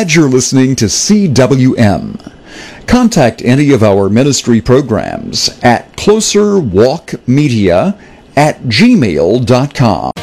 glad you're listening to CWM. Contact any of our ministry programs at closerwalkmedia@gmail.com.